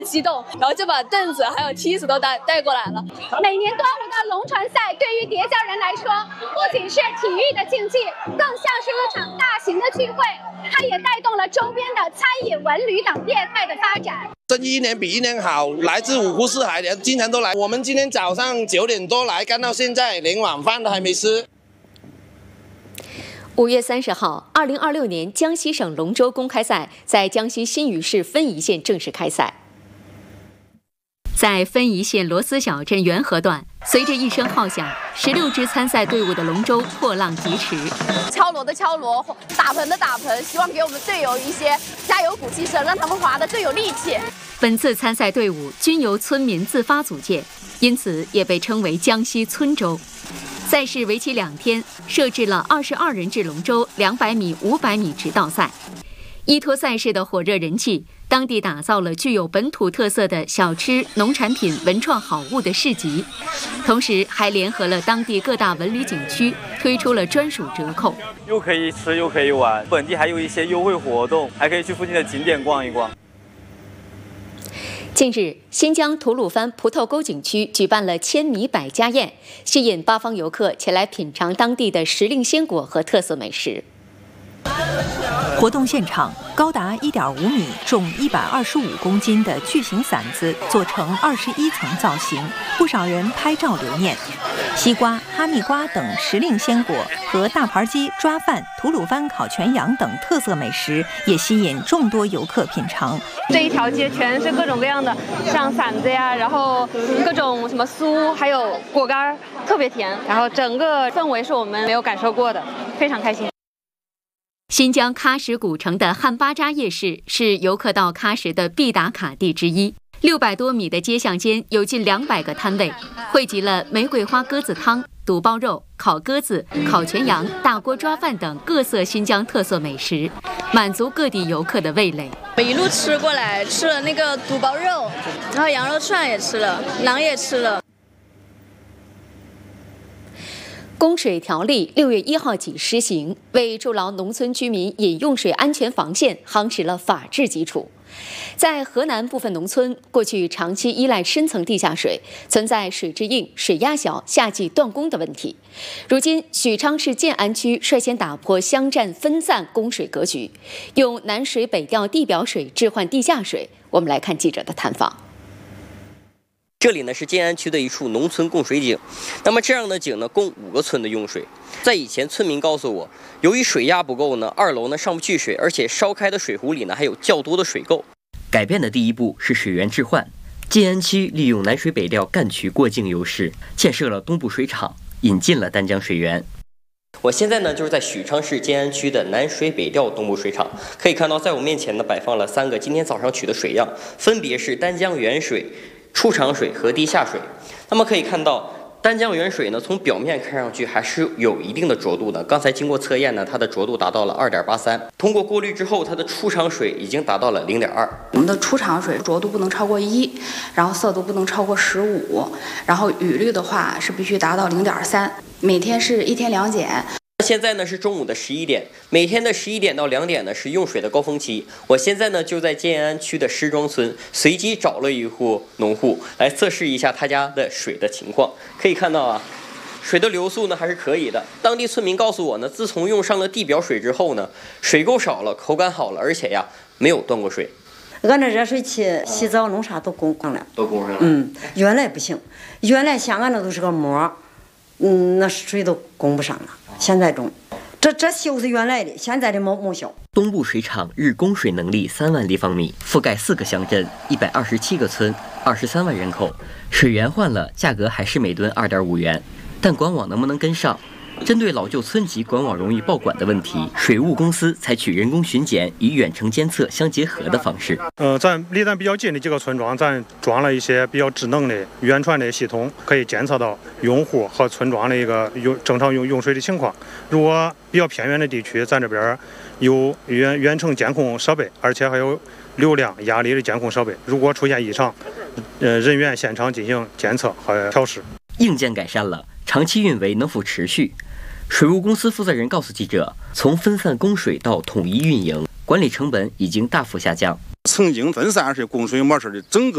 激动，然后就把凳子还有梯子都带过来了。 每年端午的龙船赛对于叠江人来说，不仅是体育的竞技，更像是一场大型的聚会，它也带动了周边的餐饮、文旅等业态的发展。 生意一年比一年好，来自五湖四海的经常都来。我们今天早上9点多来，干到现在，连晚饭都还没吃。 5月30号，2026年江西省龙舟公开赛在江西新余市分宜县正式开赛。在分宜县罗斯小镇元河段，随着一声号响，16支参赛队伍的龙舟破浪疾驰。 敲锣的敲锣，打盆的打盆，希望给我们队友一些加油鼓气声，让他们划得更有力气。 本次参赛队伍均由村民自发组建，因此也被称为江西村舟。赛事为期2天，设置了22人制龙舟、200米、500米直道赛。依托赛事的火热人气，当地打造了具有本土特色的小吃、农产品、文创好物的市集，同时还联合了当地各大文旅景区，推出了专属折扣， 又可以吃又可以玩，本地还有一些优惠活动，还可以去附近的景点逛一逛。 近日，新疆吐鲁番葡萄沟景区举办了千米百家宴，吸引八方游客前来品尝当地的时令鲜果和特色美食。 活动现场，高达1.5米、重125公斤的巨型伞子做成21层造型，不少人拍照留念。西瓜、哈密瓜等时令鲜果和大盘鸡、抓饭、吐鲁番烤全羊等特色美食也吸引众多游客品尝。 这一条街全是各种各样的，像伞子呀，然后各种什么酥，还有果干，特别甜。然后整个氛围是我们没有感受过的，非常开心。 新疆喀什古城的汉巴扎夜市是游客到喀什的必打卡地之一。600多米的街巷间有近200个摊位，汇集了玫瑰花鸽子汤、肚包肉、烤鸽子、烤全羊、大锅抓饭等各色新疆特色美食，满足各地游客的味蕾。 我一路吃过来，吃了那个肚包肉，然后羊肉串也吃了，馕也吃了。 供水条例6月1号起施行，为筑牢农村居民饮用水安全防线夯实了法治基础。在河南部分农村，过去长期依赖深层地下水，存在水质硬、水压小、夏季断供的问题。如今，许昌市建安区率先打破乡镇分散供水格局，用南水北调地表水置换地下水。我们来看记者的探访。 这里呢是建安区的一处农村供水井，那么这样的井呢供5个村的用水。在以前，村民告诉我，由于水压不够呢，2楼呢上不去水，而且烧开的水壶里呢还有较多的水垢。改变的第一步是水源置换。建安区利用南水北调干渠过境优势，建设了东部水厂，引进了丹江水源。我现在呢就是在许昌市建安区的南水北调东部水厂，可以看到在我面前呢摆放了3个今天早上取的水样，分别是丹江原水、出厂水和地下水。那么可以看到，丹江原水呢，从表面看上去还是有一定的浊度的。刚才经过测验呢，它的浊度达到了2.83。通过过滤之后，它的出厂水已经达到了0.2。 我们的出厂水浊度不能超过1，然后色度不能超过15，然后雨率的话是必须达到0.3，每天是1天2检。 现在呢是中午的11点，每天的11点到2点呢是用水的高峰期。我现在呢就在建安区的石庄村，随机找了一户农户来测试一下他家的水的情况。可以看到啊，水的流速呢还是可以的。当地村民告诉我呢，自从用上了地表水之后呢，水垢少了，口感好了，而且呀没有断过水。 俺这热水器洗澡弄啥都供上了， 都供上了。 原来不行，原来像俺那都是个膜，那水都供不上了。现在中，这修是原来的，现在的没修。 东部水厂日供水能力3万立方米，覆盖4个乡镇、127个村、23万人口。水源换了，价格还是每吨2.5元，但管网能不能跟上？针对老旧村级管网容易爆管的问题，水务公司采取人工巡检与远程监测相结合的方式。 离咱比较近的几个村庄，咱装了一些比较智能的远传的系统，可以监测到用户和村庄的一个正常用水的情况。如果比较偏远的地区，咱这边有远程监控设备，而且还有流量、压力的监控设备。如果出现异常，人员现场进行监测和调试。 硬件改善了，长期运维能否持续？水务公司负责人告诉记者，从分散供水到统一运营，管理成本已经大幅下降。 曾经分散式供水模式的整个